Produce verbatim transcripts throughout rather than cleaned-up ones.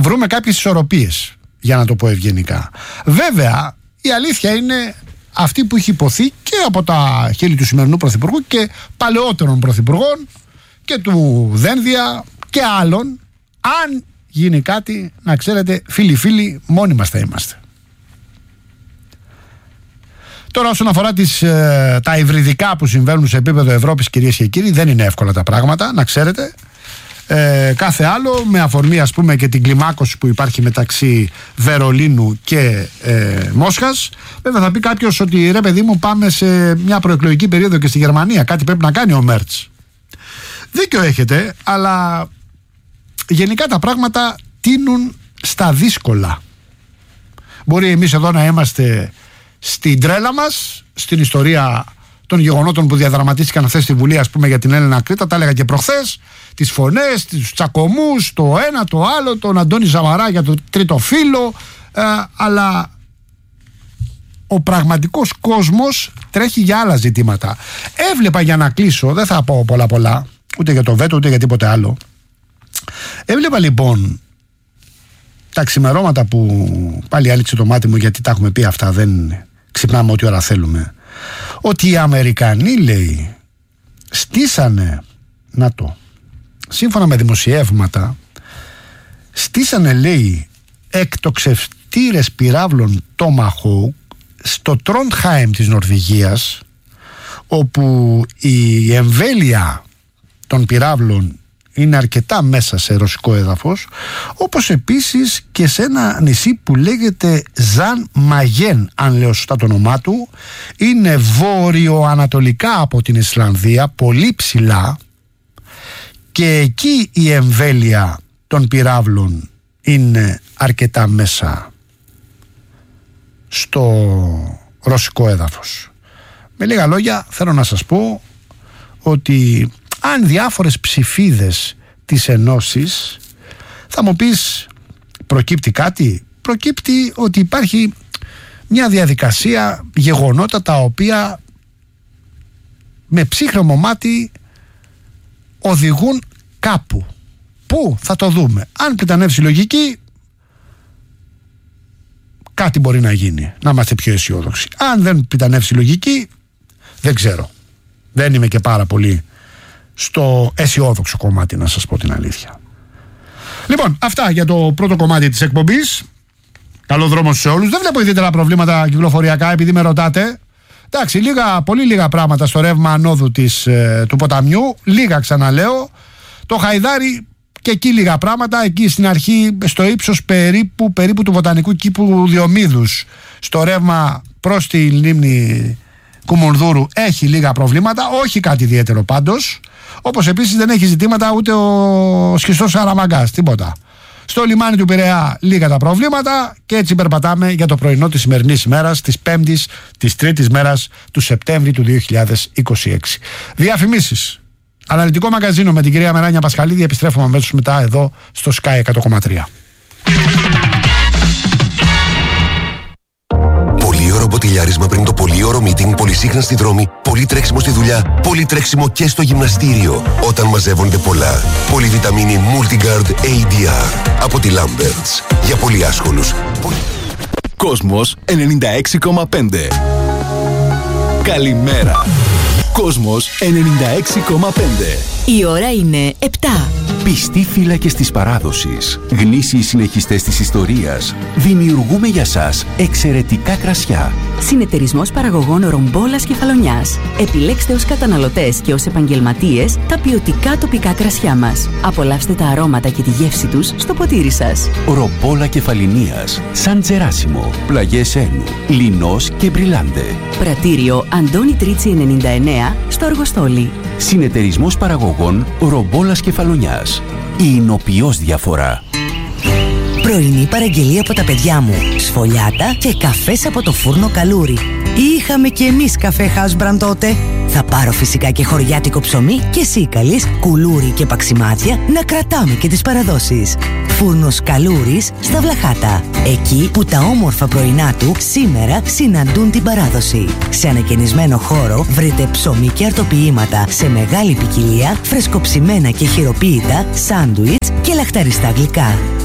βρούμε κάποιες ισορροπίες, για να το πω ευγενικά. Βέβαια, η αλήθεια είναι αυτή που έχει υποθεί και από τα χείλη του σημερινού πρωθυπουργού και παλαιότερων πρωθυπουργών και του Δένδια και άλλων. Αν γίνει κάτι, να ξέρετε, φίλοι φίλοι, μόνοι μας θα είμαστε. Τώρα, όσον αφορά τις, ε, τα υβριδικά που συμβαίνουν σε επίπεδο Ευρώπης, κυρίες και κύριοι, δεν είναι εύκολα τα πράγματα, να ξέρετε. Ε, κάθε άλλο, με αφορμή ας πούμε και την κλιμάκωση που υπάρχει μεταξύ Βερολίνου και ε, Μόσχας. Βέβαια θα πει κάποιος ότι ρε παιδί μου, πάμε σε μια προεκλογική περίοδο και στη Γερμανία, κάτι πρέπει να κάνει ο Μέρτς. Δίκιο έχετε, αλλά γενικά τα πράγματα τείνουν στα δύσκολα. Μπορεί εμείς εδώ να είμαστε στην τρέλα μας, στην ιστορία των γεγονότων που διαδραματίστηκαν χθες στη Βουλή, ας πούμε, για την Έλενα Κρήτα, τα έλεγα και προχθές, τις φωνές, τους τσακωμούς, το ένα, το άλλο, τον Αντώνη Σαμαρά για το τρίτο φύλλο, ε, αλλά ο πραγματικός κόσμος τρέχει για άλλα ζητήματα. Έβλεπα, για να κλείσω, δεν θα πω πολλά πολλά, ούτε για το βέτο ούτε για τίποτε άλλο. Έβλεπα λοιπόν τα ξημερώματα που πάλι άνοιξε το μάτι μου, γιατί τα έχουμε πει αυτά, δεν ξυπνάμε ό,τι ώρα θέλουμε, ότι οι Αμερικανοί, λέει, στήσανε, να το, σύμφωνα με δημοσιεύματα, στήσανε, λέει, εκτοξευτήρες πυράβλων Tomahawk στο Τρόντχαιμ της Νορβηγίας, όπου η εμβέλεια των πυράβλων είναι αρκετά μέσα σε ρωσικό έδαφος, όπως επίσης και σε ένα νησί που λέγεται Ζαν Μαγέν, αν λέω σωστά το όνομά του. Είναι βόρειο-ανατολικά από την Ισλανδία, πολύ ψηλά, και εκεί η εμβέλεια των πυράβλων είναι αρκετά μέσα στο ρωσικό έδαφος. Με λίγα λόγια, θέλω να σας πω ότι αν διάφορες ψηφίδες της ενώσης, θα μου πεις, προκύπτει κάτι? Προκύπτει ότι υπάρχει μια διαδικασία, γεγονότα τα οποία με ψύχρεμο μάτι οδηγούν κάπου. Πού? Θα το δούμε. Αν πριτανεύσει η λογική, κάτι μπορεί να γίνει, να είμαστε πιο αισιόδοξοι. Αν δεν πριτανεύσει η λογική, δεν ξέρω. Δεν είμαι και πάρα πολύ στο αισιόδοξο κομμάτι, να σας πω την αλήθεια. Λοιπόν, αυτά για το πρώτο κομμάτι της εκπομπής. Καλό δρόμο σε όλους. Δεν βλέπω ιδιαίτερα προβλήματα κυκλοφοριακά, επειδή με ρωτάτε. Εντάξει, λίγα, πολύ λίγα πράγματα στο ρεύμα ανόδου της, ε, του ποταμιού. Λίγα, ξαναλέω. Το Χαϊδάρι και εκεί λίγα πράγματα. Εκεί στην αρχή, στο ύψος περίπου, περίπου του βοτανικού κήπου Διομήδους, στο ρεύμα προς τη λίμνη Κουμουνδούρου, έχει λίγα προβλήματα. Όχι κάτι ιδιαίτερο πάντως. Όπως επίσης δεν έχει ζητήματα ούτε ο σχιστός Σαραμαγκάς, τίποτα. Στο λιμάνι του Πειραιά λίγα τα προβλήματα, και έτσι περπατάμε για το πρωινό της σημερινής ημέρας, της πέμπτης, της τρίτης μέρας του Σεπτέμβρη του δύο χιλιάδες είκοσι έξι. Διαφημίσεις. Αναλυτικό μαγκαζίνο με την κυρία Μεράνια Πασχαλίδη. Επιστρέφουμε αμέσως μετά εδώ στο Sky εκατό κόμμα τρία. Πολύωρο μποτιλιάρισμα πριν το πολύωρο meeting, πολυσύχνα στη δρόμη, πολύ τρέξιμο στη δουλειά, πολύ τρέξιμο και στο γυμναστήριο. Όταν μαζεύονται πολλά. Πολυβιταμίνη Multigard έι ντι αρ από τη Lamberts. Για πολύ άσχολους. Κόσμος ενενήντα έξι κόμμα πέντε. Καλημέρα. Κόσμος ενενήντα έξι κόμμα πέντε. Η ώρα είναι επτά. Πιστοί φύλακες της παράδοσης, γνήσιοι συνεχιστές της ιστορίας, δημιουργούμε για σας εξαιρετικά κρασιά. Συνεταιρισμός παραγωγών Ρομπόλας Κεφαλονιάς. Επιλέξτε ως καταναλωτές και ως επαγγελματίες τα ποιοτικά τοπικά κρασιά μας. Απολαύστε τα αρώματα και τη γεύση τους στο ποτήρι σας. Ρομπόλα Κεφαλινίας, Σαν Τζεράσιμο, Πλαγιές Ένου, Λινός και Μπριλάντε. Πρατήριο Αντώνη Τρίτσι ενενήντα εννέα στο Αργοστόλι. Συνεταιρισμός παραγωγών Ρομπόλας Κεφαλονιάς. Η εινοποιώς διαφορά. Πρωινή παραγγελία από τα παιδιά μου. Σφολιάτα και καφές από το φούρνο Καλούρι. Είχαμε κι εμείς καφέ House Brand τότε. Θα πάρω φυσικά και χωριάτικο ψωμί και σίκαλης, κουλούρι και παξιμάδια να κρατάμε και τις παραδόσεις. Φούρνος Καλούρης στα Βλαχάτα. Εκεί που τα όμορφα πρωινά του σήμερα συναντούν την παράδοση. Σε ανακαινισμένο χώρο βρείτε ψωμί και αρτοποιήματα σε μεγάλη ποικιλία, φρεσκοψημένα και χειροποίητα, σάντουιτς και λαχταριστά γλυκά.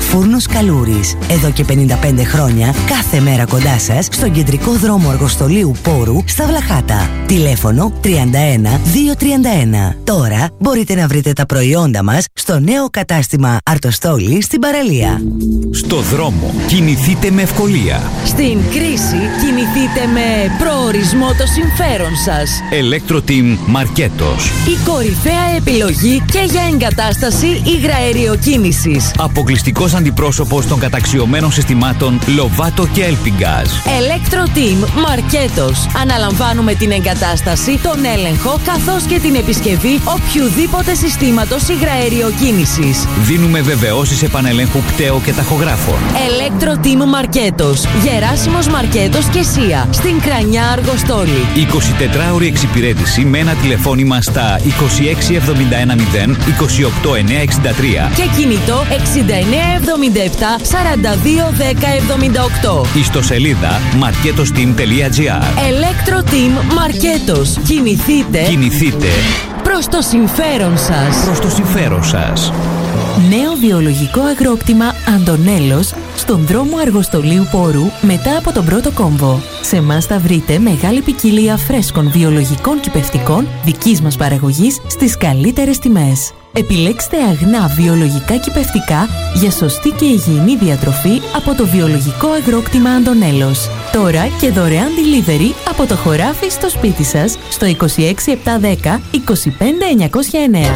Φούρνος Καλούρης. Εδώ και πενήντα πέντε χρόνια, κάθε μέρα κοντά σας, στον κεντρικό δρόμο Αργοστολίου Πόρου, στα Βλαχάτα. Τηλέφωνο τριάντα ένα διακόσια τριάντα ένα. Τώρα μπορείτε να βρείτε τα προϊόντα μας στο νέο κατάστημα Αρτοστόλη στην παραλία. Στο δρόμο κινηθείτε με ευκολία. Στην κρίση κινηθείτε με προορισμό το συμφέρον σας. Electro-Team Μαρκέτος. Η κορυφαία επιλογή και για εγκατάσταση υγραεριοκίνησης. Αποκλειστικός αντιπρόσωπος των καταξιωμένων συστημάτων Lovato και Elpingaz. Electro-Team Μαρκέτος. Αναλαμβάνουμε την εγκατάσταση, τον έλεγχο καθώς και την επισκευή οποιουδήποτε συστήματος υγραεριοκίνησης. Δίνουμε βεβαιώσεις επανελέγχου πτέο και ταχογράφων. Electro-Team Μαρκέτος. Γεράσιμος Μαρκέτος και Σία. Στην Κρανιά Αργοστόλη. εικοσιτετράωρη εξυπηρέτηση με ένα τηλεφώνημα στα είκοσι έξι εβδομήντα ένα μηδέν είκοσι οκτώ εννιακόσια εξήντα τρία και κινητό εξήντα εννέα εβδομήντα επτά σαράντα δύο δέκα εβδομήντα οκτώ. Ιστοσελίδα marketosteam τελεία gr. Electro-Team Μαρκέτος. Κινηθείτε. Κινηθείτε προς το συμφέρον σας. προς το συμφέρον σας. Νέο βιολογικό αγρόκτημα Αντωνέλος στον δρόμο Αργοστολίου Πόρου μετά από τον πρώτο κόμβο. Σε εμάς θα βρείτε μεγάλη ποικιλία φρέσκων βιολογικών κυπευτικών δικής μας παραγωγής στις καλύτερες τιμές. Επιλέξτε αγνά βιολογικά κυπευτικά για σωστή και υγιεινή διατροφή από το βιολογικό αγρόκτημα Αντωνέλος. Τώρα και δωρεάν delivery από το χωράφι στο σπίτι σας στο είκοσι έξι επτακόσια δέκα είκοσι πέντε εννιακόσια εννέα.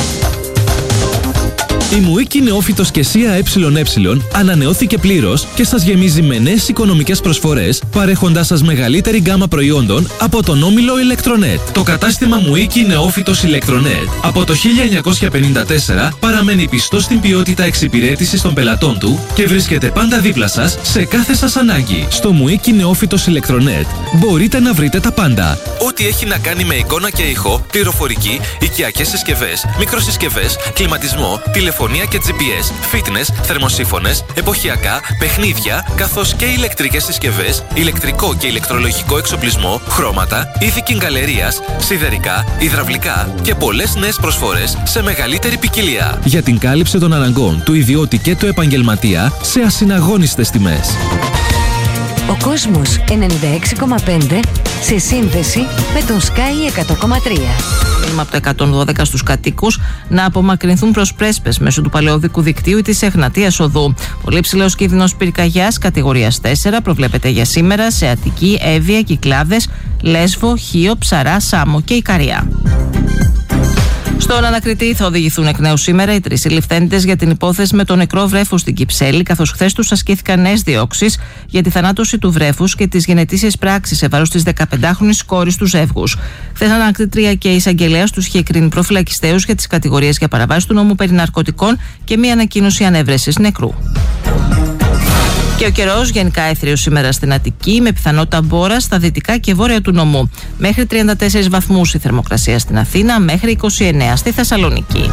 Η Μουίκη Νεόφυτος και Σία ΕΕ ανανεώθηκε πλήρως και σας γεμίζει με νέες οικονομικές προσφορές, παρέχοντάς σας μεγαλύτερη γκάμα προϊόντων από τον όμιλο Ηλεκτρονέτ. Το κατάστημα Μουίκη Νεόφυτος Ηλεκτρονέτ από το χίλια εννιακόσια πενήντα τέσσερα παραμένει πιστό στην ποιότητα εξυπηρέτησης των πελατών του και βρίσκεται πάντα δίπλα σας σε κάθε σας ανάγκη. Στο Μουίκη Νεόφυτος Ηλεκτρονέτ μπορείτε να βρείτε τα πάντα. Ό,τι έχει να κάνει με εικόνα και ήχο, πληροφορική, οικιακές συσκευές, μικροσυσκευές, κλιματισμό, τηλεφωνία και τζι πι ες, fitness, θερμοσύφωνες, εποχιακά, παιχνίδια, καθώς και ηλεκτρικές συσκευές, ηλεκτρικό και ηλεκτρολογικό εξοπλισμό, χρώματα, είδη κιγκαλερίας, σιδερικά, υδραυλικά και πολλές νέες προσφορές σε μεγαλύτερη ποικιλία. Για την κάλυψη των αναγκών του ιδιώτη και του επαγγελματία σε ασυναγώνιστες τιμές. Ο κόσμος ενενήντα έξι κόμμα πέντε σε σύνδεση με τον Sky εκατό κόμμα τρία. Από το εκατόν δώδεκα στους κατοίκους να απομακρυνθούν προς πρέσπες μέσω του παλαιόδικου δικτύου ή της Εγνατίας Οδού. Πολύ ψηλός κίνδυνος πυρκαγιάς κατηγορίας τέσσερα προβλέπεται για σήμερα σε Αττική, Εύβοια, Κυκλάδες, Λέσβο, Χίο, Ψαρά, Σάμο και Ικαρία. Στον ανακριτή θα οδηγηθούν εκ νέου σήμερα οι τρεις συλληφθέντες για την υπόθεση με το νεκρό βρέφος στην Κυψέλη, καθώς χθες τους ασκήθηκαν νέες διώξεις για τη θανάτωση του βρέφους και τις γενετήσιες πράξεις σε βάρος της δεκαπεντάχρονης κόρης του ζεύγους. Χθες ανακριτρία και η εισαγγελέας τους είχε κρίνει προφυλακιστέους για τις κατηγορίες για παραβάση του νόμου περί ναρκωτικών και μία ανακοίνωση ανέβρεσης νεκρού. Και ο καιρός γενικά έθριος σήμερα στην Αττική, με πιθανότητα μπόρα στα δυτικά και βόρεια του νομού. Μέχρι τριάντα τέσσερις βαθμούς η θερμοκρασία στην Αθήνα, μέχρι είκοσι εννέα στη Θεσσαλονίκη.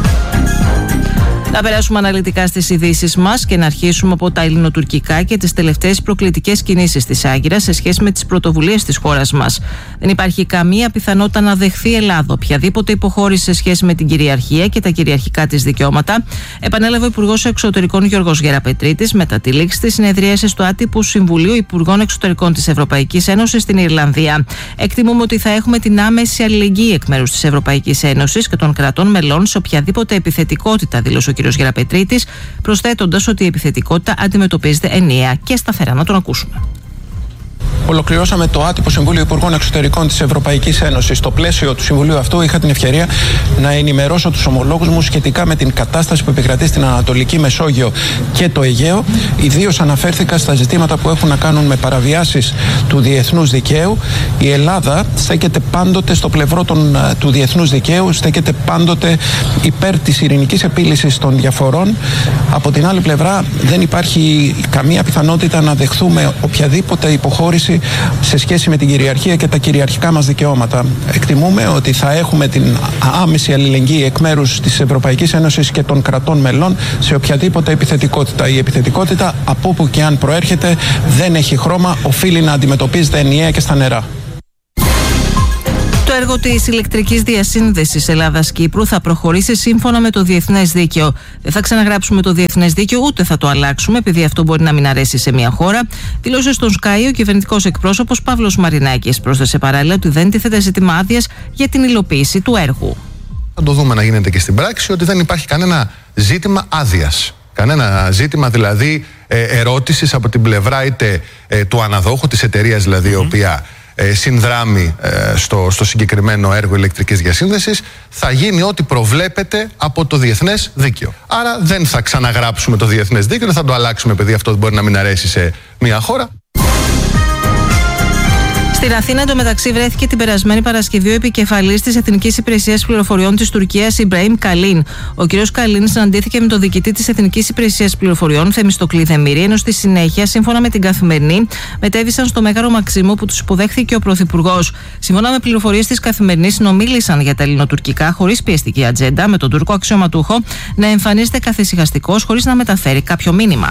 Να περάσουμε αναλυτικά στις ειδήσεις μας και να αρχίσουμε από τα ελληνοτουρκικά και τις τελευταίες προκλητικές κινήσεις της Άγκυρας σε σχέση με τις πρωτοβουλίες της χώρας μας. Δεν υπάρχει καμία πιθανότητα να δεχθεί η Ελλάδα οποιαδήποτε υποχώρηση σε σχέση με την κυριαρχία και τα κυριαρχικά της δικαιώματα, επανέλαβε ο Υπουργός Εξωτερικών Γιώργος Γεραπετρίτης μετά τη λήξη της συνεδρίασης του άτυπου Συμβουλίου Υπουργών Εξωτερικών της Ευρωπαϊκής Ένωσης στην Ιρλανδία. Εκτιμούμε ότι θα έχουμε την άμεση αλληλεγγύη εκ μέρους της Ευρωπαϊκής Ένωσης και των κρατών μελών σε οποιαδήποτε επιθετικότητα, δήλωσε ο κ. Γεραπετρίτης, προσθέτοντας ότι η επιθετικότητα αντιμετωπίζεται ενιαία και σταθερά. Να τον ακούσουμε. Ολοκληρώσαμε το άτυπο Συμβούλιο Υπουργών Εξωτερικών της Ευρωπαϊκής Ένωσης. Στο πλαίσιο του Συμβουλίου αυτού είχα την ευκαιρία να ενημερώσω τους ομολόγους μου σχετικά με την κατάσταση που επικρατεί στην Ανατολική Μεσόγειο και το Αιγαίο. Ιδίως αναφέρθηκα στα ζητήματα που έχουν να κάνουν με παραβιάσεις του διεθνούς δικαίου. Η Ελλάδα στέκεται πάντοτε στο πλευρό των, του διεθνούς δικαίου, στέκεται πάντοτε υπέρ της ειρηνικής επίλυσης των διαφορών. Από την άλλη πλευρά δεν υπάρχει καμία πιθανότητα να δεχθούμε οποιαδήποτε υποχώρηση σε σχέση με την κυριαρχία και τα κυριαρχικά μας δικαιώματα. Εκτιμούμε ότι θα έχουμε την άμεση αλληλεγγύη εκ μέρους της Ευρωπαϊκής Ένωσης και των κρατών μελών σε οποιαδήποτε επιθετικότητα. Η επιθετικότητα, από όπου και αν προέρχεται, δεν έχει χρώμα, οφείλει να αντιμετωπίζεται ενιαία και στα νερά. Το Το έργο της ηλεκτρικής διασύνδεσης Ελλάδας-Κύπρου θα προχωρήσει σύμφωνα με το διεθνές δίκαιο. Δεν θα ξαναγράψουμε το διεθνές δίκαιο, ούτε θα το αλλάξουμε, επειδή αυτό μπορεί να μην αρέσει σε μια χώρα, δήλωσε στον Sky ο κυβερνητικός εκπρόσωπος Παύλος Μαρινάκης. Πρόσθεσε παράλληλα ότι δεν τίθεται ζήτημα άδειας για την υλοποίηση του έργου. Θα το δούμε να γίνεται και στην πράξη ότι δεν υπάρχει κανένα ζήτημα άδειας. Κανένα ζήτημα δηλαδή ε, ερώτησης από την πλευρά είτε ε, του αναδόχου, της εταιρείας δηλαδή, mm-hmm. η οποία ε, συνδράμει ε, στο, στο συγκεκριμένο έργο ηλεκτρικής διασύνδεσης. Θα γίνει ό,τι προβλέπεται από το διεθνές δίκαιο. Άρα δεν θα ξαναγράψουμε το διεθνές δίκαιο, δεν θα το αλλάξουμε επειδή αυτό μπορεί να μην αρέσει σε μια χώρα. Στην Αθήνα, εντωμεταξύ, βρέθηκε την περασμένη Παρασκευή ο επικεφαλής της Εθνικής Υπηρεσίας Πληροφοριών της Τουρκίας, Ιμπραήμ Καλίν. Ο κ. Καλίν συναντήθηκε με τον διοικητή της Εθνικής Υπηρεσίας Πληροφοριών, Θεμιστοκλή Δεμήρη, ενώ στη συνέχεια, σύμφωνα με την Καθημερινή, μετέβησαν στο Μέγαρο Μαξίμου που τους υποδέχθηκε ο Πρωθυπουργός. Σύμφωνα με πληροφορίες της Καθημερινής, συνομίλησαν για τα ελληνοτουρκικά χωρίς πιεστική ατζέντα, με τον Τούρκο αξιωματούχο να εμφανίζεται καθησυχαστικός χωρίς να μεταφέρει κάποιο μήνυμα.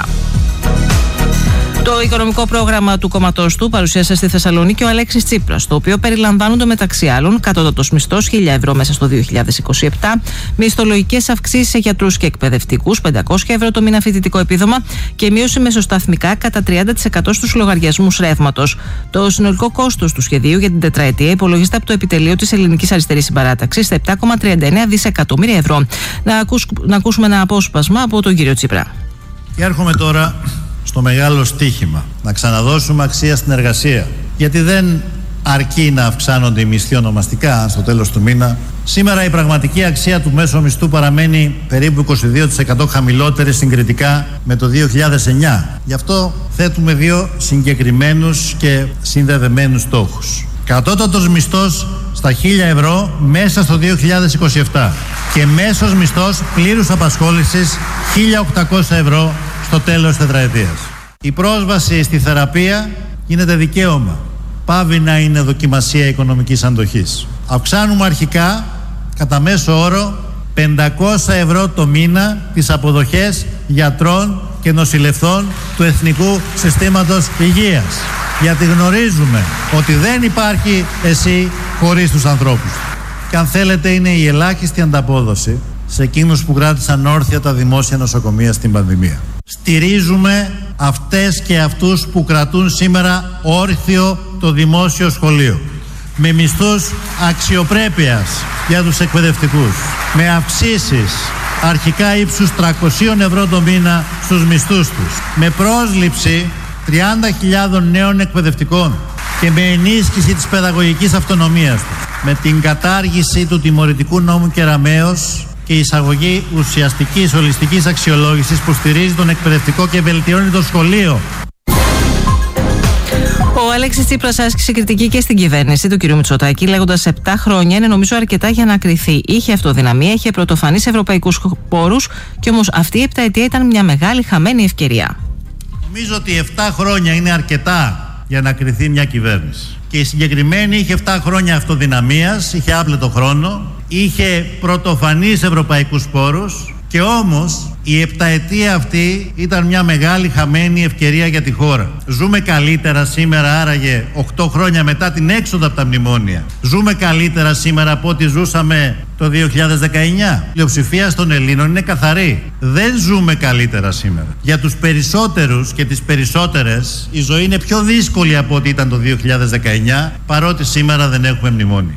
Το οικονομικό πρόγραμμα του κόμματός του παρουσίασε στη Θεσσαλονίκη ο Αλέξης Τσίπρας, το οποίο περιλαμβάνονται μεταξύ άλλων κατώτατος μισθός χίλια ευρώ μέσα στο δύο χιλιάδες είκοσι επτά, μισθολογικές αυξήσεις σε γιατρούς και εκπαιδευτικούς πεντακόσια ευρώ το μήνα φοιτητικό επίδομα και μείωση μεσοσταθμικά κατά τριάντα τοις εκατό στους λογαριασμούς ρεύματος. Το συνολικό κόστος του σχεδίου για την τετραετία υπολογίζεται από το επιτελείο της Ελληνικής Αριστερής Συμπαράταξης στα επτά κόμμα τριάντα εννέα δισεκατομμύρια ευρώ. Να, ακούς, να ακούσουμε ένα απόσπασμα από τον κύριο Τσίπρα. Και έρχομαι τώρα στο μεγάλο στίχημα, να ξαναδώσουμε αξία στην εργασία. Γιατί δεν αρκεί να αυξάνονται οι μισθοί ονομαστικά στο τέλος του μήνα. Σήμερα η πραγματική αξία του μέσου μισθού παραμένει περίπου είκοσι δύο τοις εκατό χαμηλότερη συγκριτικά με το δύο χιλιάδες εννιά. Γι' αυτό θέτουμε δύο συγκεκριμένους και συνδεδεμένους στόχους. Κατώτατος μισθός στα χίλια ευρώ μέσα στο δύο χιλιάδες είκοσι επτά και μέσος μισθός πλήρους απασχόλησης χίλια οκτακόσια ευρώ στο τέλος της τετραετίας. Η πρόσβαση στη θεραπεία γίνεται δικαίωμα. Πάβει να είναι δοκιμασία οικονομικής αντοχής. Αυξάνουμε αρχικά κατά μέσο όρο πεντακόσια ευρώ το μήνα τις αποδοχές γιατρών και νοσηλευτών του Εθνικού Συστήματος Υγείας. Γιατί γνωρίζουμε ότι δεν υπάρχει εσύ χωρίς τους ανθρώπους. Και αν θέλετε είναι η ελάχιστη ανταπόδοση σε εκείνους που κράτησαν όρθια τα δημόσια νοσοκομεία στην πανδημία. Στηρίζουμε αυτές και αυτούς που κρατούν σήμερα όρθιο το δημόσιο σχολείο. Με μισθούς αξιοπρέπειας για τους εκπαιδευτικούς. Με αυξήσεις αρχικά ύψους τριακόσια ευρώ το μήνα στους μισθούς τους. Με πρόσληψη τριάντα χιλιάδες νέων εκπαιδευτικών και με ενίσχυση της παιδαγωγικής αυτονομίας τους. Με την κατάργηση του τιμωρητικού νόμου Κεραμέως και η εισαγωγή ουσιαστικής ολιστικής αξιολόγησης που στηρίζει τον εκπαιδευτικό και βελτιώνει το σχολείο. Ο Αλέξης Τσίπρας άσκησε κριτική και στην κυβέρνηση του κ. Μητσοτάκη, λέγοντας επτά χρόνια είναι νομίζω αρκετά για να κριθεί. Είχε αυτοδυναμία, είχε πρωτοφανεί σε ευρωπαϊκούς πόρους, και όμως αυτή η επταετία ήταν μια μεγάλη χαμένη ευκαιρία. Νομίζω ότι επτά χρόνια είναι αρκετά για να κριθεί μια κυβέρνηση. Και η συγκεκριμένη είχε επτά χρόνια αυτοδυναμίας, είχε άπλετο χρόνο, είχε πρωτοφανείς ευρωπαϊκούς πόρους και όμως η επταετία αυτή ήταν μια μεγάλη χαμένη ευκαιρία για τη χώρα. Ζούμε καλύτερα σήμερα άραγε οκτώ χρόνια μετά την έξοδο από τα μνημόνια. Ζούμε καλύτερα σήμερα από ό,τι ζούσαμε το δύο χιλιάδες δεκαεννιά. Η πλειοψηφία των Ελλήνων είναι καθαρή. Δεν ζούμε καλύτερα σήμερα. Για τους περισσότερους και τις περισσότερες η ζωή είναι πιο δύσκολη από ό,τι ήταν το δύο χιλιάδες δεκαεννιά, παρότι σήμερα δεν έχουμε μνημόνια.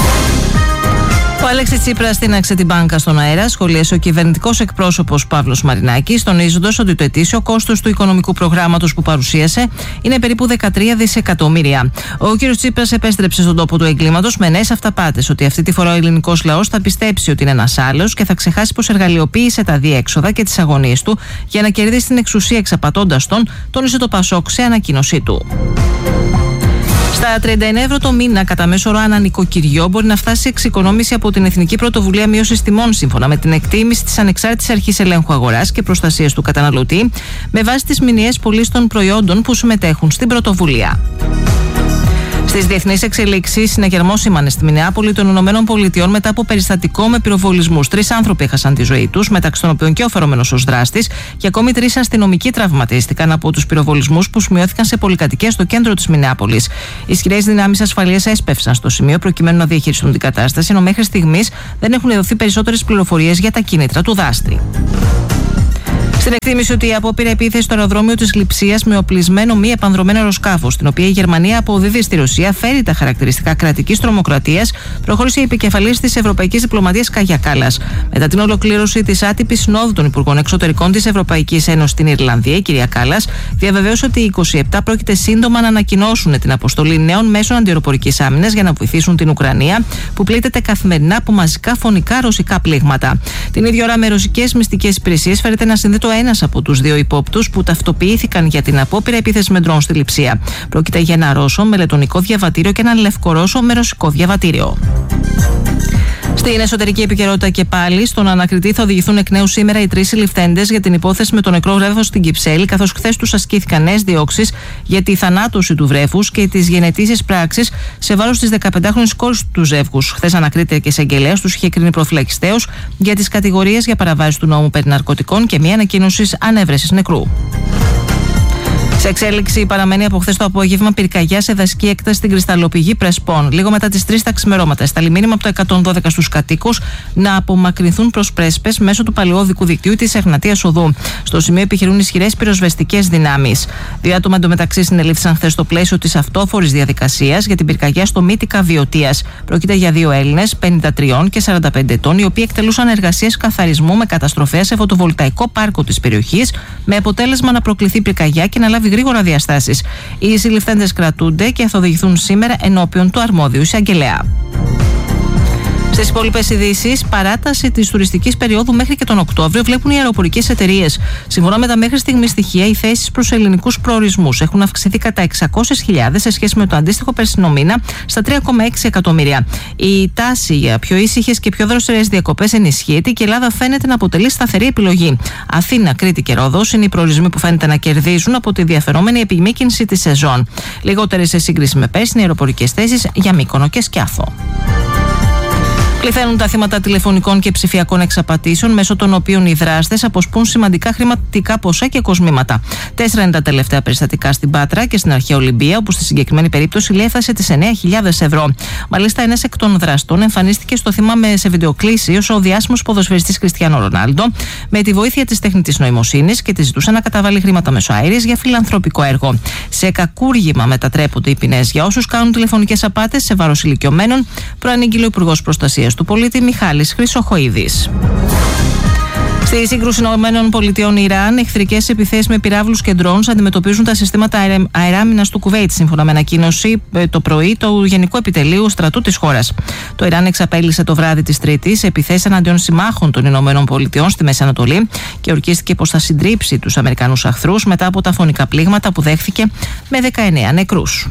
Ο Αλέξης Τσίπρας στείναξε την μπάνκα στον αέρα, σχολίασε ο κυβερνητικός εκπρόσωπος Παύλος Μαρινάκης, τονίζοντας ότι το ετήσιο κόστος του οικονομικού προγράμματος που παρουσίασε είναι περίπου δεκατρία δισεκατομμύρια. Ο κ. Τσίπρας επέστρεψε στον τόπο του εγκλήματος με νέες αυταπάτες, ότι αυτή τη φορά ο ελληνικός λαός θα πιστέψει ότι είναι ένας άλλος και θα ξεχάσει πως εργαλειοποίησε τα διέξοδα και τις αγωνίες του για να κερδίσει την εξουσία εξαπατώντας τον, τόνισε το Πασόκ σε ανακοίνωσή του. Στα τριάντα εννέα ευρώ το μήνα κατά μέσο όρο ανά νοικοκυριό μπορεί να φτάσει εξοικονόμηση από την Εθνική Πρωτοβουλία Μείωσης Τιμών, σύμφωνα με την εκτίμηση της Ανεξάρτητης Αρχής Ελέγχου Αγοράς και Προστασίας του Καταναλωτή, με βάση τις μηνιαίες πωλήσεις των προϊόντων που συμμετέχουν στην πρωτοβουλία. Στις διεθνείς εξελίξεις, συναγερμός σήμανε στη Μινεάπολη των Ηνωμένων Πολιτειών μετά από περιστατικό με πυροβολισμούς. Τρεις άνθρωποι έχασαν τη ζωή τους, μεταξύ των οποίων και ο φερόμενος ως δράστης, και ακόμη τρεις αστυνομικοί τραυματίστηκαν από τους πυροβολισμούς που σημειώθηκαν σε πολυκατοικίες στο κέντρο της Μινεάπολης. Οι ισχυρές δυνάμεις ασφαλείας έσπευσαν στο σημείο προκειμένου να διαχειριστούν την κατάσταση, ενώ μέχρι στιγμής δεν έχουν δοθεί περισσότερες πληροφορίες για τα κίνητρα του δράστη. Στην εκτίμηση ότι η απόπειρα επίθεση στο αεροδρόμιο της Λειψίας με οπλισμένο μη επανδρωμένο αεροσκάφος, στην οποία η Γερμανία αποδίδει στη Ρωσία, φέρει τα χαρακτηριστικά κρατικής τρομοκρατίας, προχώρησε η επικεφαλής της Ευρωπαϊκής Διπλωματίας Κάγια Κάλλας. Μετά την ολοκλήρωση της άτυπης συνόδου των Υπουργών Εξωτερικών της Ευρωπαϊκής Ένωσης στην Ιρλανδία, η κυρία Κάλλας διαβεβαίωσε ότι οι είκοσι επτά πρόκειται σύντομα να ανακοινώσουν την αποστολή νέων μέσων αντιαεροπορικής άμυνας για να βοηθήσουν την Ουκρανία, που πλήττεται καθημερινά από μαζικά φωνικά ρωσικά πλήγματα. Την ίδια ώρα, με ρωσικές μυστικές υπηρεσίες φέρεται να συνδέεται ένας από τους δύο υπόπτους που ταυτοποιήθηκαν για την απόπειρα επίθεση με ντρόουν στη Λειψία. Πρόκειται για ένα Ρώσο με λετονικό διαβατήριο και έναν Λευκορώσο με ρωσικό διαβατήριο. Στην εσωτερική επικαιρότητα και πάλι, στον ανακριτή θα οδηγηθούν εκ νέου σήμερα οι τρεις συλληφθέντες για την υπόθεση με το νεκρό βρέφος στην Κυψέλη, καθώς χθες τους ασκήθηκαν νέες διώξεις για τη θανάτωση του βρέφους και τις γενετήσεις πράξεις σε βάρος της δεκαπεντάχρονης κόρης του ζεύγους. Χθες ανακρίθηκε και εισαγγελέας τους είχε κρίνει προφυλακιστέως για τις κατηγορίες για παραβάσεις του νόμου περί ναρκωτικών και μία ανακοίνωση ανέβρεσης νεκρού. Σε εξέλιξη παραμένει από χθες το απόγευμα πυρκαγιά σε δασική έκταση στην κρυσταλλοπηγή Πρεσπών. Λίγο μετά τις τρεις τα ξημερώματα, στάλει μήνυμα από το εκατόν δώδεκα στους κατοίκους να απομακρυνθούν προς πρέσπες μέσω του παλαιόδικου δικτύου της Εγνατίας Οδού. Στο σημείο επιχειρούν ισχυρές πυροσβεστικές δυνάμεις. Δύο άτομα εντωμεταξύ συνελήφθησαν χθες στο πλαίσιο της αυτόφορης διαδικασίας για την πυρκαγιά στο Μύτικα Βιωτίας. Πρόκειται για δύο Έλληνες, πενήντα τρία και σαράντα πέντε ετών, οι οποίοι εκτελούσαν εργασίες καθαρισμού με καταστροφές σε φωτοβολταϊκό πάρκο της περιοχής, με αποτέλεσμα να προκληθεί πυρκαγιά και να λάβει γρήγορα διαστάσεις. Οι συλληφθέντες κρατούνται και θα οδηγηθούν σήμερα ενώπιον του αρμόδιου εισαγγελέα. Στις υπόλοιπες ειδήσεις, παράταση της τουριστικής περίοδου μέχρι και τον Οκτώβριο βλέπουν οι αεροπορικές εταιρείες. Σύμφωνα με τα μέχρι στιγμή στοιχεία, οι θέσεις προς ελληνικούς προορισμούς έχουν αυξηθεί κατά εξακόσιες χιλιάδες σε σχέση με το αντίστοιχο περσινό μήνα στα τρία κόμμα έξι εκατομμύρια. Η τάση για πιο ήσυχες και πιο δροσερές διακοπές ενισχύεται και η Ελλάδα φαίνεται να αποτελεί σταθερή επιλογή. Αθήνα, Κρήτη και Ρόδος είναι οι προορισμοί που φαίνεται να κερδίζουν από τη διαφερόμενη επιμήκυνση της σεζόν. Λιγότερες σε σύγκριση με πέρσι είναι αεροπορικές θέσεις για Μύκονο και Σκιάθο. Πληθαίνουν τα θύματα τηλεφωνικών και ψηφιακών εξαπατήσεων, μέσω των οποίων οι δράστες αποσπούν σημαντικά χρηματικά ποσά και κοσμήματα. Τέσσερα είναι τα τελευταία περιστατικά στην Πάτρα και στην αρχαία Ολυμπία, όπου στη συγκεκριμένη περίπτωση η έφτασε τις εννέα χιλιάδες ευρώ. Μάλιστα, ένας εκ των δραστών εμφανίστηκε στο θύμα με σε βιντεοκλήση ως ο διάσημος ποδοσφαιριστής Κριστιάνο Ρονάλντο, με τη βοήθεια της τεχνητής νοημοσύνης και τη ζητούσε να καταβάλει χρήματα μέσω αέρης για φιλανθρωπικό έργο. Σε κακούργημα μετατρέπονται οι ποινές για όσους κάνουν τηλεφωνικές απάτες σε βάρος ηλικιωμένων, προανήγγειλε ο Υπουργός Προστασίας του Πολίτη Μιχάλης Χρυσοχοίδης. Στη σύγκρουση ΗΠΑ Ιράν, εχθρικές επιθέσεις με πυράβλους και ντρόουνς αντιμετωπίζουν τα συστήματα αεράμινας του Κουβέιτ, σύμφωνα με ανακοίνωση το πρωί του Γενικού Επιτελείου Στρατού της χώρας. Το Ιράν εξαπέλυσε το βράδυ της Τρίτης επιθέσεις εναντίον συμμάχων των ΗΠΑ στη Μέση Ανατολή και ορκίστηκε πως θα συντρίψει τους Αμερικανούς αχθρούς μετά από τα φωνικά πλήγματα που δέχθηκε με δεκαεννέα νεκρούς.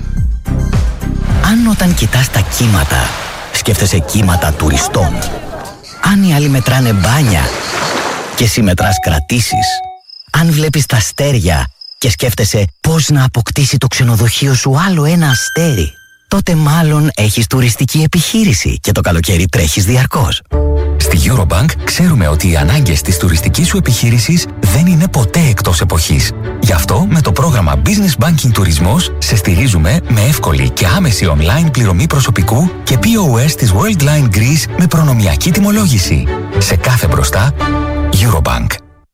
Αν όταν κοιτάς τα κύματα σκέφτεσαι κύματα τουριστών, αν οι άλλοι μετράνε μπάνια και εσύ μετράς κρατήσεις, αν βλέπεις τα αστέρια και σκέφτεσαι πώς να αποκτήσει το ξενοδοχείο σου άλλο ένα αστέρι, τότε μάλλον έχεις τουριστική επιχείρηση και το καλοκαίρι τρέχεις διαρκώς. Στη Eurobank ξέρουμε ότι οι ανάγκες της τουριστικής σου επιχείρησης δεν είναι ποτέ εκτός εποχής. Γι' αυτό με το πρόγραμμα Business Banking Τουρισμός σε στηρίζουμε με εύκολη και άμεση online πληρωμή προσωπικού και πι ο ες της Worldline Greece με προνομιακή τιμολόγηση. Σε κάθε μπροστά, Eurobank.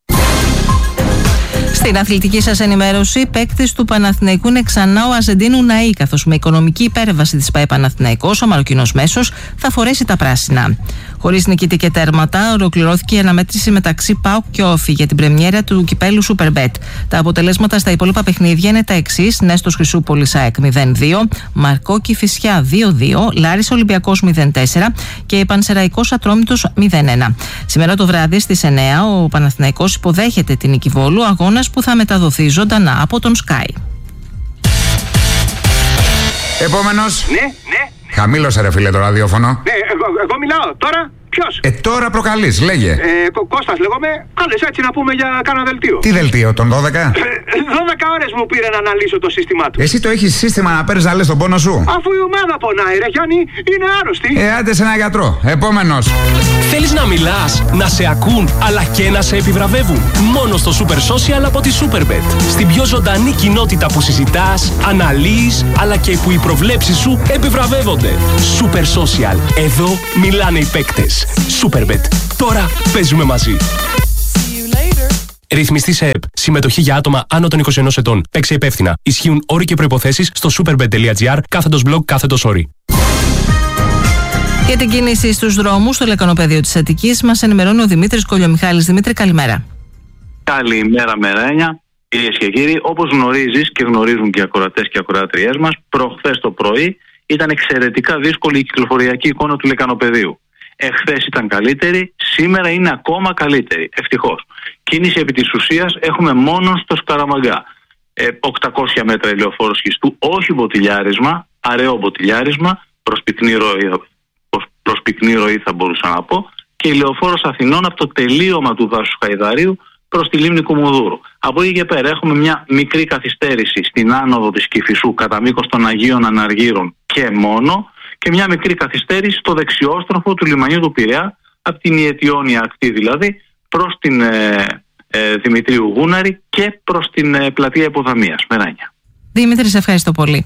Στην αθλητική σας ενημέρωση, παίκτης του Παναθηναϊκού είναι ξανά ο Αζεντίνου Ναΐ, καθώς με οικονομική υπέρβαση της ΠΑΕ Παναθηναϊκός, ο Μαροκινός μέσος θα φορέσει τα πράσινα. Χωρίς νικητή και τέρματα, ολοκληρώθηκε η αναμέτρηση μεταξύ ΠΑΟΚ και Όφη για την πρεμιέρα του κυπέλου Superbet. Τα αποτελέσματα στα υπόλοιπα παιχνίδια είναι τα εξής: Νέστος Χρυσούπολης ΑΕΚ μηδέν δύο, Μαρκό Κηφισιά δύο δύο, Λάρης Ολυμπιακός μηδέν τέσσερα και Πανσεραϊκός Ατρόμητος μηδέν ένα. Σήμερα το βράδυ στις εννέα ο Παναθηναϊκός υποδέχεται την Νίκη Βόλου, αγώνας που θα μεταδοθεί ζωντανά από τον Sky. Επόμενος. Ναι, ναι. Χαμήλωσε ρε φίλε το ραδιόφωνο. Ναι, εγώ, εγώ μιλάω τώρα. Ποιος? Ε, τώρα προκαλείς, λέγε. Ε, Κώστας λέγομαι. Κάλεσε έτσι να πούμε για κάνα δελτίο. Τι δελτίο, τον δώδεκα? Ε, δώδεκα ώρες μου πήρε να αναλύσω το σύστημά του. Εσύ το έχεις σύστημα να παίρνεις να λες τον πόνο σου? Αφού η ομάδα πονάει, ρε Γιάννη, είναι άρρωστη. Ε, άντε σε ένα γιατρό. Επόμενος. Θέλεις να μιλάς, να σε ακούν, αλλά και να σε επιβραβεύουν? Μόνο στο Super Social από τη Superbet. Στην πιο ζωντανή κοινότητα που συζητάς, αναλύεις, αλλά και που οι προβλέψεις σου επιβραβεύονται. Super Social. Εδώ μιλάνε οι παίκτες. Superbet. Τώρα παίζουμε μαζί. Ρυθμιστή σε ΕΠ. Συμμετοχή για άτομα άνω των είκοσι ενός ετών. Παίξε υπεύθυνα. Ισχύουν όροι και προϋποθέσεις στο superbet.gr κάθετος blog κάθετος όροι. Για την κίνηση στους δρόμους στο λεκανοπέδιο της Αττικής μας ενημερώνει ο Δημήτρης Κολιομιχάλης. Δημήτρη, καλημέρα. Καλημέρα, Μεράνια. Κυρίες και κύριοι, όπως γνωρίζεις και γνωρίζουν και οι ακροατές και οι ακροατριές μας, προχθές το πρωί ήταν εξαιρετικά δύσκολη η κυκλοφοριακή εικόνα του λεκανοπεδίου. Εχθές ήταν καλύτερη, σήμερα είναι ακόμα καλύτερη. Ευτυχώς. Κίνηση επί της ουσίας έχουμε μόνο στο Σκαραμαγκά. Ε, οκτακόσια μέτρα ηλεοφόρο σχιστού, όχι μποτιλιάρισμα, αραιό μποτιλιάρισμα, προς πυκνή ροή, προς πυκνή ροή θα μπορούσα να πω, και ηλεοφόρος Αθηνών από το τελείωμα του δάσους Χαϊδαρίου προς τη λίμνη Κουμουνδούρου. Από εκεί και πέρα έχουμε μια μικρή καθυστέρηση στην άνοδο της Κηφισού κατά μήκος των Αγίων Αναργύρων και μόνο, και μια μικρή καθυστέρηση στο δεξιόστροφο του λιμανιού του Πειραιά, από την Ιετιόνια ακτή δηλαδή, προς την ε, ε, Δημητρίου Γούναρη και προς την ε, πλατεία Υποδαμίας. Μεράνια. Δημήτρη, σε ευχαριστώ πολύ.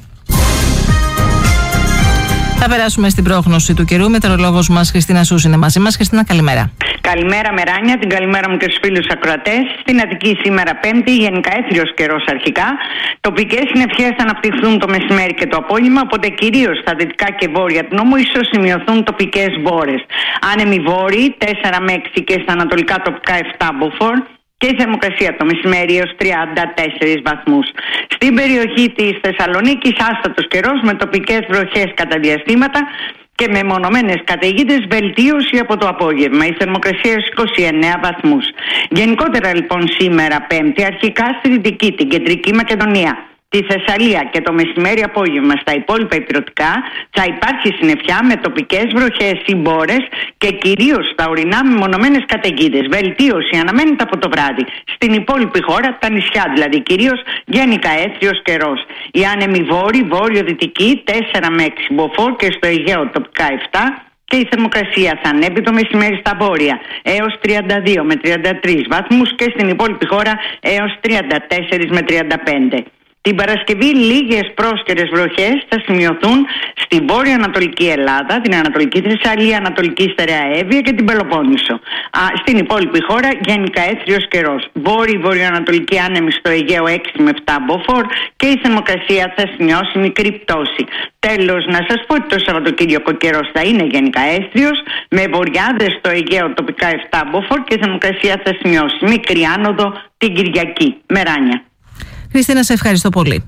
Θα περάσουμε στην πρόγνωση του καιρού. Μετεωρολόγος μας Χριστίνα Σούς είναι μαζί μας. Χριστίνα, καλημέρα. Καλημέρα, Μεράνια. Την καλημέρα μου και στους φίλους ακροατές. Στην Αττική σήμερα Πέμπτη, γενικά έθριος καιρός αρχικά. Τοπικές συννεφιές θα αναπτυχθούν το μεσημέρι και το απόγευμα, οπότε κυρίως στα δυτικά και βόρεια του νόμου ίσως σημειωθούν τοπικές μπόρες. Άνεμοι βόρειοι, τέσσερα με έξι, και στα ανατολικά τοπικά επτά μποφόρ. Και η θερμοκρασία το μεσημέρι έως τριάντα τέσσερις βαθμούς. Στην περιοχή της Θεσσαλονίκης άστατος καιρός με τοπικές βροχές κατά διαστήματα και με μονομένες καταιγίδες, βελτίωση από το απόγευμα. Η θερμοκρασία έως είκοσι εννέα βαθμούς. Γενικότερα λοιπόν σήμερα Πέμπτη, αρχικά στη Δυτική, την Κεντρική Μακεδονία, τη Θεσσαλία και το μεσημέρι απόγευμα στα υπόλοιπα ηπειρωτικά θα υπάρχει συννεφιά με τοπικές βροχές ή μπόρες και κυρίως στα ορεινά με μονομένες καταιγίδες. Βελτίωση αναμένεται από το βράδυ. Στην υπόλοιπη χώρα, τα νησιά δηλαδή, κυρίως γενικά έθριος καιρός. Οι άνεμοι βόρειοι, βόρειο-δυτικοί τέσσερα με έξι μποφόρ και στο Αιγαίο τοπικά επτά. Και η θερμοκρασία θα ανέβει το μεσημέρι στα βόρεια έως τριάντα δύο με τριάντα τρεις βαθμούς και στην υπόλοιπη χώρα έως τριάντα τέσσερα με τριάντα πέντε. Την Παρασκευή λίγες πρόσκαιρες βροχές θα σημειωθούν στη βόρειο-ανατολική Ελλάδα, την Ανατολική Θεσσαλία, Ανατολική Στερεά Εύβοια και την Πελοπόννησο. Α, στην υπόλοιπη χώρα γενικά έθριος καιρός. Βόρειο-βορειοανατολική άνεμη στο Αιγαίο έξι με επτά μποφόρ και η θερμοκρασία θα σημειώσει μικρή πτώση. Τέλος, να σας πω ότι το Σαββατοκύριακο καιρός θα είναι γενικά έθριος με βοριάδες στο Αιγαίο τοπικά επτά μποφόρ και η θερμοκρασία θα σημειώσει μικρή άνοδο την Κυριακή. Μεράνια. Χριστίνα, σε ευχαριστώ πολύ.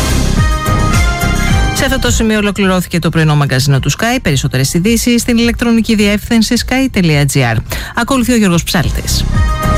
Σε αυτό το σημείο ολοκληρώθηκε το πρωινό μαγκαζίνο του Sky. Περισσότερες ειδήσεις στην ηλεκτρονική διεύθυνση sky τελεία gr. Ακολουθεί ο Γιώργος Ψάλτης.